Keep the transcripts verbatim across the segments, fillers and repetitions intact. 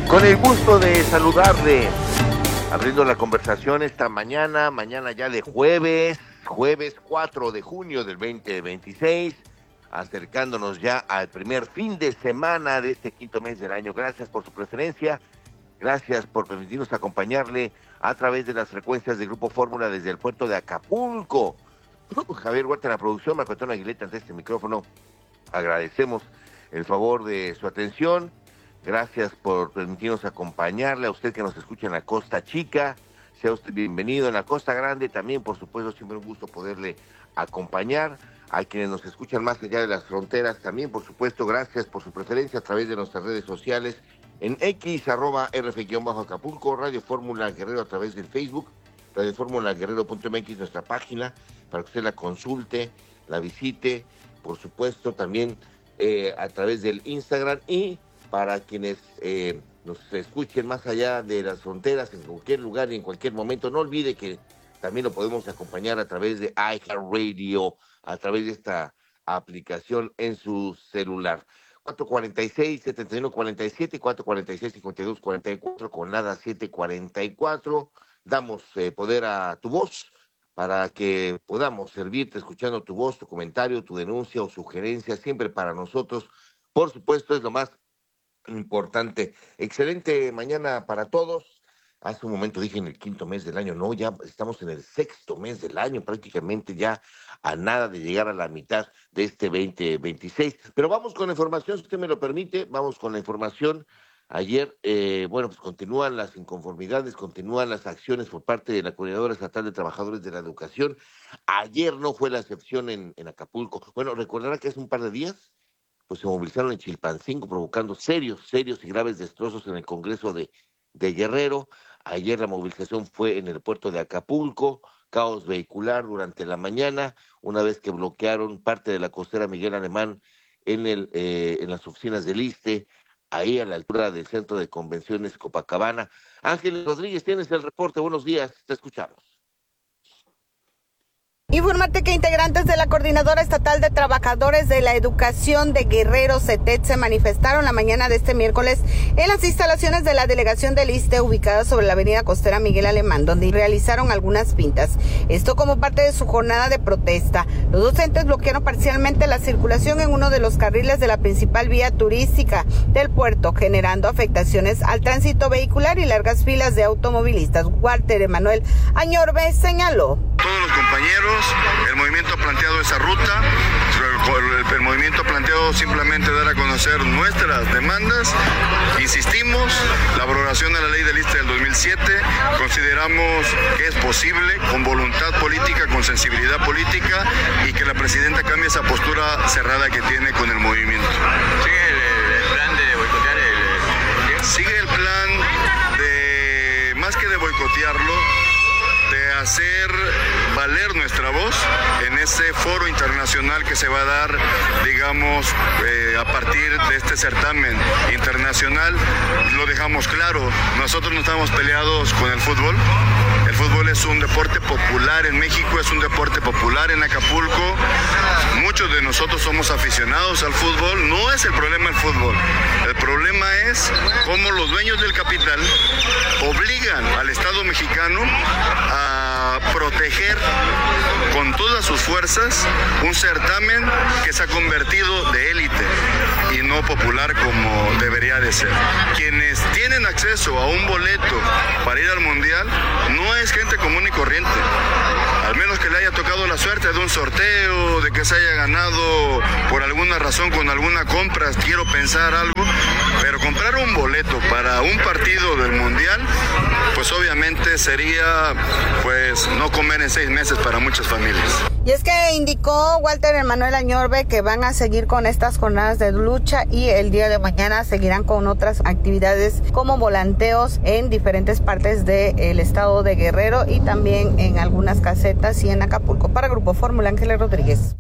Con el gusto de saludarle, abriendo la conversación esta mañana, mañana ya de jueves, jueves cuatro de junio del veinte veintiséis, acercándonos ya al primer fin de semana de este quinto mes del año. Gracias por su preferencia, gracias por permitirnos acompañarle a través de las frecuencias de Grupo Fórmula desde el puerto de Acapulco. Javier Huerta en la producción, Marco Antonio Aguileta ante este micrófono. Agradecemos el favor de su atención. Gracias por permitirnos acompañarle, a usted que nos escucha en la Costa Chica, sea usted bienvenido en la Costa Grande, también por supuesto siempre un gusto poderle acompañar, a quienes nos escuchan más allá de las fronteras, también por supuesto gracias por su preferencia a través de nuestras redes sociales, en X, arroba R F-Acapulco, Radio Fórmula Guerrero a través del Facebook, Radio Fórmula Guerrero punto M X, nuestra página, para que usted la consulte, la visite, por supuesto también eh, a través del Instagram y para quienes eh, nos escuchen más allá de las fronteras, en cualquier lugar y en cualquier momento. No olvide que también lo podemos acompañar a través de iHeartRadio, a través de esta aplicación en su celular. cuatro cuarenta y seis, setenta y uno cuarenta y siete, cuatro cuarenta y seis, cincuenta y dos cuarenta y cuatro, con nada siete cuarenta y cuatro. Damos eh, poder a tu voz para que podamos servirte escuchando tu voz, tu comentario, tu denuncia o sugerencia, siempre para nosotros. Por supuesto, es lo más importante. Excelente mañana para todos. Hace un momento dije en el quinto mes del año, no, ya estamos en el sexto mes del año, prácticamente ya a nada de llegar a la mitad de este veinte veintiséis. Pero vamos con la información, si usted me lo permite, vamos con la información. Ayer, eh, bueno, pues continúan las inconformidades, continúan las acciones por parte de la Coordinadora Estatal de Trabajadores de la Educación. Ayer no fue la excepción en, en Acapulco. Bueno, recordará que hace un par de días pues se movilizaron en Chilpancingo, provocando serios, serios y graves destrozos en el Congreso de, de Guerrero. Ayer la movilización fue en el puerto de Acapulco, caos vehicular durante la mañana, una vez que bloquearon parte de la costera Miguel Alemán en, el, eh, en las oficinas del ISSSTE, ahí a la altura del Centro de Convenciones Copacabana. Ángeles Rodríguez, tienes el reporte, buenos días, te escuchamos. Infórmate que integrantes de la Coordinadora Estatal de Trabajadores de la Educación de Guerrero, CETED, se manifestaron la mañana de este miércoles en las instalaciones de la delegación del ISSSTE ubicada sobre la avenida costera Miguel Alemán, donde realizaron algunas pintas. Esto como parte de su jornada de protesta. Los docentes bloquearon parcialmente la circulación en uno de los carriles de la principal vía turística del puerto, generando afectaciones al tránsito vehicular y largas filas de automovilistas. Walter Emanuel Añorbe señaló. Todos los compañeros, el movimiento ha planteado esa ruta, el, el movimiento ha planteado simplemente dar a conocer nuestras demandas. Insistimos, la abrogación de la ley del ISSSTE del dos mil siete, consideramos que es posible con voluntad política, con sensibilidad política, y que la presidenta cambie esa postura cerrada que tiene con el movimiento. ¿Sigue el, el plan de boicotear el, el... Sigue el plan de, más que de boicotearlo, de hacer valer nuestra voz en ese foro internacional que se va a dar, digamos, eh, a partir de este certamen internacional. Lo dejamos claro, nosotros no estamos peleados con el fútbol. El fútbol es un deporte popular en México, es un deporte popular en Acapulco. Muchos de nosotros somos aficionados al fútbol. No es el problema el fútbol. El problema es cómo los dueños del capital obligan al Estado mexicano a proteger con todas sus fuerzas un certamen que se ha convertido de élite y no popular como debería de ser. Quienes tienen acceso a un boleto para ir al Mundial no es gente común y corriente. Al menos que le haya tocado la suerte de un sorteo, de que se haya ganado por alguna razón con alguna compra, quiero pensar algo, pero comprar un boleto para un partido del Mundial, pues obviamente sería pues no comer en seis meses para muchas familias. Y es que indicó Walter Emanuel Añorbe que van a seguir con estas jornadas de lucha y el día de mañana seguirán con otras actividades como volanteos en diferentes partes del estado de Guerrero y también en algunas casetas y en Acapulco. Para Grupo Fórmula, Ángeles Rodríguez.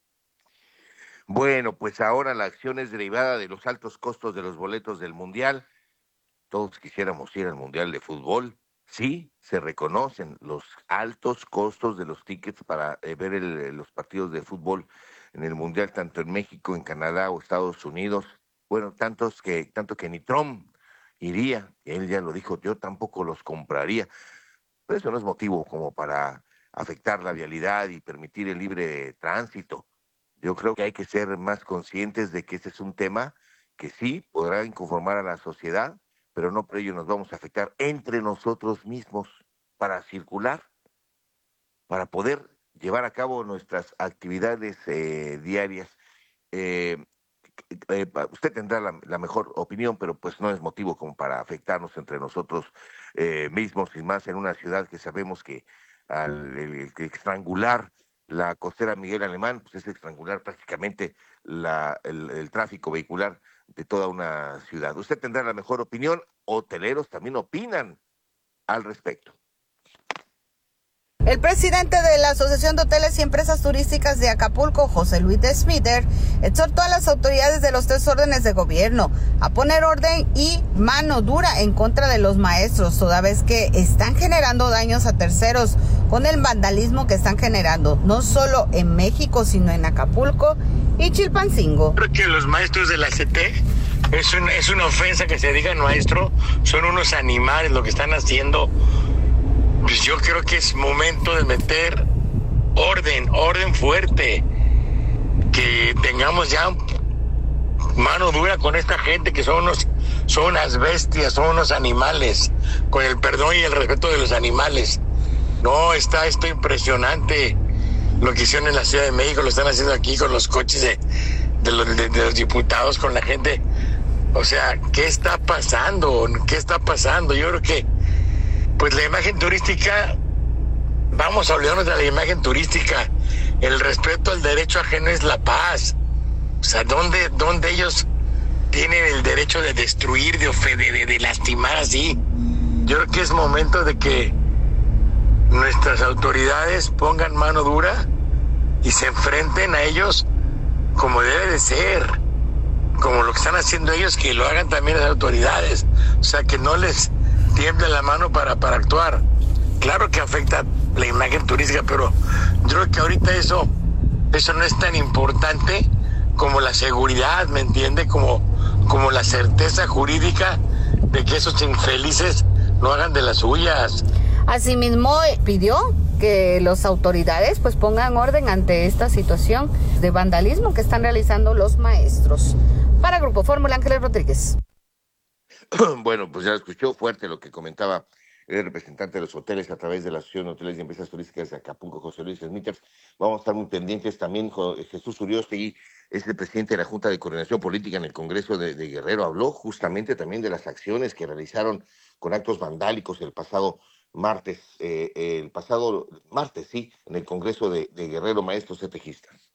Bueno, pues ahora la acción es derivada de los altos costos de los boletos del Mundial. Todos quisiéramos ir al Mundial de Fútbol. Sí, se reconocen los altos costos de los tickets para eh, ver el, los partidos de fútbol en el Mundial, tanto en México, en Canadá o Estados Unidos. Bueno, tantos que, tanto que ni Trump iría. Él ya lo dijo, yo tampoco los compraría. Pero eso no es motivo como para afectar la vialidad y permitir el libre tránsito. Yo creo que hay que ser más conscientes de que este es un tema que sí podrá inconformar a la sociedad, pero no por ello nos vamos a afectar entre nosotros mismos para circular, para poder llevar a cabo nuestras actividades eh, diarias. Eh, eh, usted tendrá la, la mejor opinión, pero pues no es motivo como para afectarnos entre nosotros eh, mismos, y más en una ciudad que sabemos que al el, el estrangular la costera Miguel Alemán, pues es estrangular prácticamente la, el, el tráfico vehicular de toda una ciudad. Usted tendrá la mejor opinión, hoteleros también opinan al respecto. El presidente de la Asociación de Hoteles y Empresas Turísticas de Acapulco, José Luis de Smider, exhortó a las autoridades de los tres órdenes de gobierno a poner orden y mano dura en contra de los maestros, toda vez que están generando daños a terceros con el vandalismo que están generando, no solo en México, sino en Acapulco y Chilpancingo. Creo que los maestros de la C T es, un, es una ofensa que se digan maestro, son unos animales lo que están haciendo. Pues yo creo que es momento de meter orden, orden fuerte, que tengamos ya mano dura con esta gente que son unos, son unas bestias, son unos animales, con el perdón y el respeto de los animales. No, está esto impresionante, lo que hicieron en la Ciudad de México, lo están haciendo aquí con los coches de, de, los, de, de los diputados, con la gente. O sea, ¿qué está pasando? ¿Qué está pasando? Yo creo que pues la imagen turística, vamos a olvidarnos de la imagen turística. El respeto al derecho ajeno es la paz. O sea, ¿dónde, dónde ellos tienen el derecho de destruir, de, de, de, de lastimar así? Yo creo que es momento de que nuestras autoridades pongan mano dura y se enfrenten a ellos como debe de ser. Como lo que están haciendo ellos, que lo hagan también las autoridades. O sea, que no les tiemble la mano para, para actuar. Claro que afecta la imagen turística, pero yo creo que ahorita eso, eso no es tan importante como la seguridad, ¿me entiende? Como, como la certeza jurídica de que esos infelices no hagan de las suyas. Asimismo, pidió que las autoridades pues pongan orden ante esta situación de vandalismo que están realizando los maestros. Para Grupo Fórmula, Ángeles Rodríguez. Bueno, pues ya escuchó fuerte lo que comentaba el representante de los hoteles a través de la Asociación de Hoteles y Empresas Turísticas de Acapulco, José Luis Smithers. Vamos a estar muy pendientes también. Jesús Uriostegui es el presidente de la Junta de Coordinación Política en el Congreso de, de Guerrero. Habló justamente también de las acciones que realizaron con actos vandálicos el pasado martes, eh, el pasado martes, sí, en el Congreso de, de Guerrero, maestros cepejistas.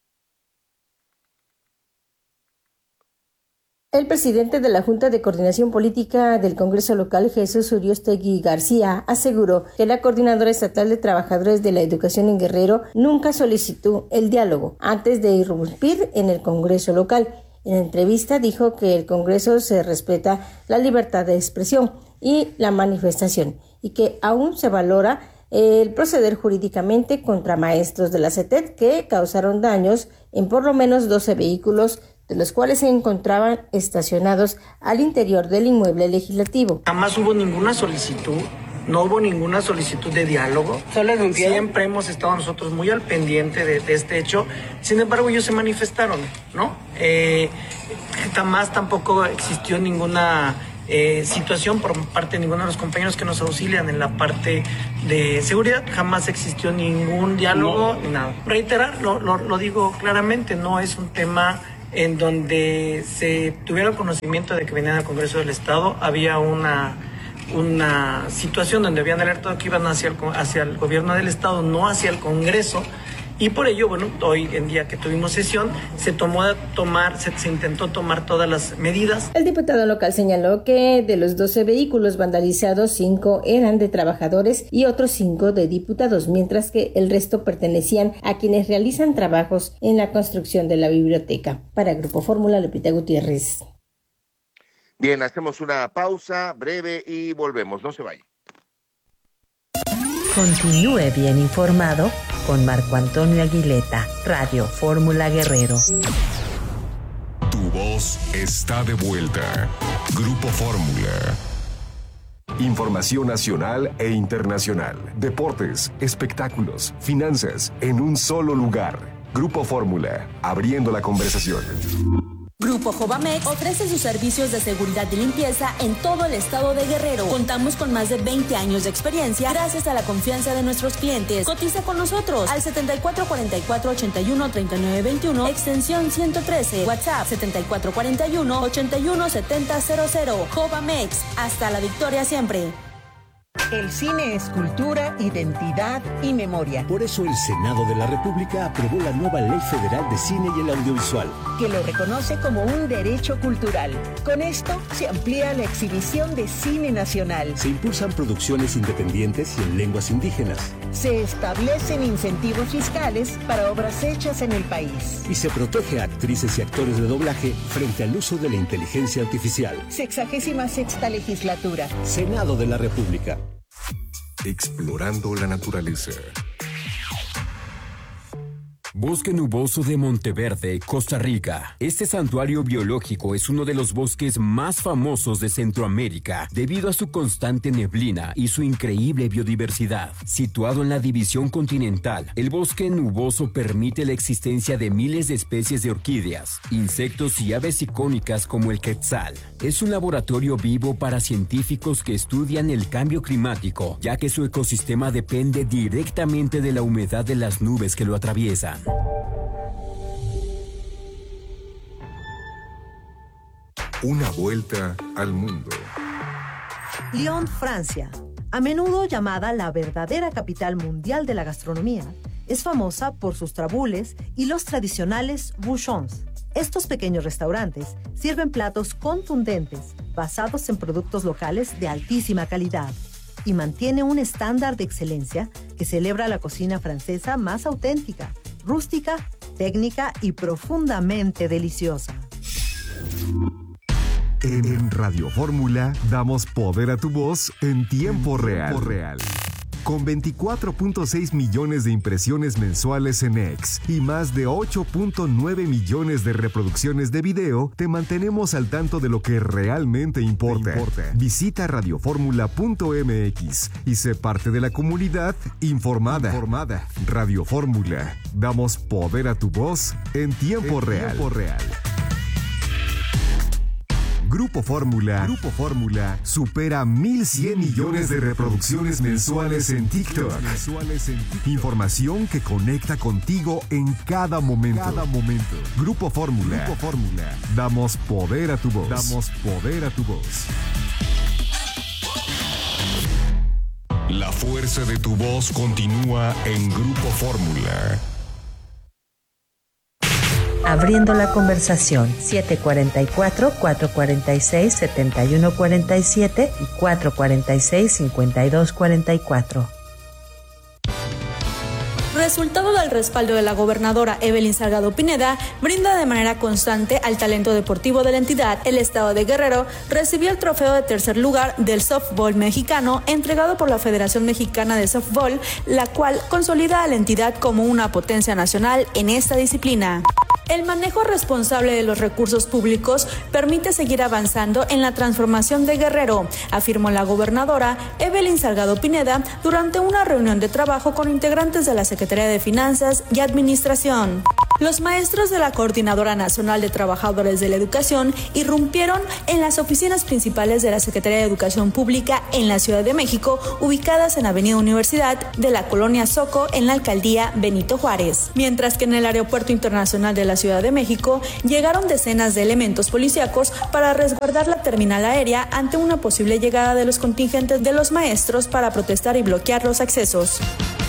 El presidente de la Junta de Coordinación Política del Congreso Local, Jesús Uriostegui García, aseguró que la Coordinadora Estatal de Trabajadores de la Educación en Guerrero nunca solicitó el diálogo antes de irrumpir en el Congreso Local. En la entrevista dijo que el Congreso se respeta la libertad de expresión y la manifestación y que aún se valora el proceder jurídicamente contra maestros de la C E T E T que causaron daños en por lo menos doce vehículos, de los cuales se encontraban estacionados al interior del inmueble legislativo. Jamás hubo ninguna solicitud, no hubo ninguna solicitud de diálogo. Siempre hemos estado nosotros muy al pendiente de, de este hecho. Sin embargo, ellos se manifestaron, ¿no? Eh, jamás tampoco existió ninguna eh, situación por parte de ninguno de los compañeros que nos auxilian en la parte de seguridad. Jamás existió ningún diálogo, no. ni nada. Reiterar, lo, lo, lo digo claramente, no es un tema en donde se tuviera conocimiento de que venían al Congreso del Estado. Había una, una situación donde habían alertado que iban hacia el, hacia el gobierno del Estado, no hacia el Congreso, y por ello, bueno, hoy en día que tuvimos sesión, se tomó a tomar, se, se intentó tomar todas las medidas. El diputado local señaló que de los doce vehículos vandalizados, cinco eran de trabajadores y otros cinco de diputados, mientras que el resto pertenecían a quienes realizan trabajos en la construcción de la biblioteca. Para Grupo Fórmula, Lupita Gutiérrez. Bien, hacemos una pausa breve y volvemos. No se vaya. Continúe bien informado con Marco Antonio Aguileta, Radio Fórmula Guerrero. Tu voz está de vuelta. Grupo Fórmula. Información nacional e internacional. Deportes, espectáculos, finanzas, en un solo lugar. Grupo Fórmula, abriendo la conversación. Grupo Jovamex ofrece sus servicios de seguridad y limpieza en todo el estado de Guerrero. Contamos con más de veinte años de experiencia gracias a la confianza de nuestros clientes. Cotiza con nosotros al setenta y cuatro cuarenta y cuatro ochenta y uno treinta y nueve veintiuno, extensión ciento trece, WhatsApp setenta y cuatro cuarenta y uno ochenta y uno setenta cero cero. Jovamex, hasta la victoria siempre. El cine es cultura, identidad y memoria. Por eso el Senado de la República aprobó la nueva Ley Federal de Cine y el Audiovisual, que lo reconoce como un derecho cultural. Con esto se amplía la exhibición de cine nacional. Se impulsan producciones independientes y en lenguas indígenas. Se establecen incentivos fiscales para obras hechas en el país. Y se protege a actrices y actores de doblaje frente al uso de la inteligencia artificial. Sexagésima sexta legislatura. Senado de la República. Explorando la naturaleza. Bosque Nuboso de Monteverde, Costa Rica. Este santuario biológico es uno de los bosques más famosos de Centroamérica debido a su constante neblina y su increíble biodiversidad. Situado en la división continental, el bosque nuboso permite la existencia de miles de especies de orquídeas, insectos y aves icónicas como el quetzal. Es un laboratorio vivo para científicos que estudian el cambio climático, ya que su ecosistema depende directamente de la humedad de las nubes que lo atraviesan. Una vuelta al mundo. Lyon, Francia, a menudo llamada la verdadera capital mundial de la gastronomía, es famosa por sus trabules y los tradicionales bouchons. Estos pequeños restaurantes sirven platos contundentes basados en productos locales de altísima calidad y mantiene un estándar de excelencia que celebra la cocina francesa más auténtica, rústica, técnica y profundamente deliciosa. En Radio Fórmula damos poder a tu voz en tiempo real. real. Con veinticuatro punto seis millones de impresiones mensuales en X y más de ocho punto nueve millones de reproducciones de video, te mantenemos al tanto de lo que realmente importa. importa. Visita radio fórmula punto m x y sé parte de la comunidad informada. informada. Radio Fórmula. Damos poder a tu voz en tiempo en real. Tiempo real. Grupo Fórmula, Grupo Fórmula supera mil cien millones de reproducciones mensuales en TikTok. Información que conecta contigo en cada momento. Cada momento. Grupo Fórmula. Grupo Fórmula. Damos poder a tu voz. Damos poder a tu voz. La fuerza de tu voz continúa en Grupo Fórmula. Abriendo la conversación, siete cuatro cuatro, cuatro cuatro seis, siete uno cuatro siete y cuatro cuatro seis, cinco dos cuatro cuatro. Resultado del respaldo de la gobernadora Evelyn Salgado Pineda, brinda de manera constante al talento deportivo de la entidad. El estado de Guerrero recibió el trofeo de tercer lugar del softball mexicano, entregado por la Federación Mexicana de Softball, la cual consolida a la entidad como una potencia nacional en esta disciplina. El manejo responsable de los recursos públicos permite seguir avanzando en la transformación de Guerrero, afirmó la gobernadora Evelyn Salgado Pineda durante una reunión de trabajo con integrantes de la Secretaría de Finanzas y Administración. Los maestros de la Coordinadora Nacional de Trabajadores de la Educación irrumpieron en las oficinas principales de la Secretaría de Educación Pública en la Ciudad de México, ubicadas en Avenida Universidad de la Colonia Soco, en la Alcaldía Benito Juárez. Mientras que en el Aeropuerto Internacional de la Ciudad de México llegaron decenas de elementos policíacos para resguardar la terminal aérea ante una posible llegada de los contingentes de los maestros para protestar y bloquear los accesos.